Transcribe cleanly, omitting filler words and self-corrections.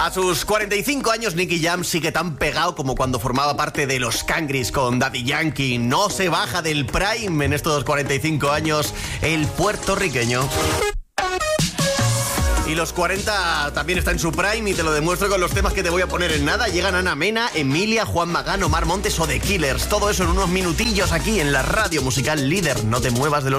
A sus 45 años, Nicky Jam sigue tan pegado como cuando formaba parte de los Cangris con Daddy Yankee. No se baja del prime en estos 45 años el puertorriqueño. Y los 40 también está en su prime y te lo demuestro con los temas que te voy a poner en nada. Llegan Ana Mena, Emilia, Juan Magán, Omar Montes o The Killers. Todo eso en unos minutillos aquí en la radio musical líder. No te muevas de los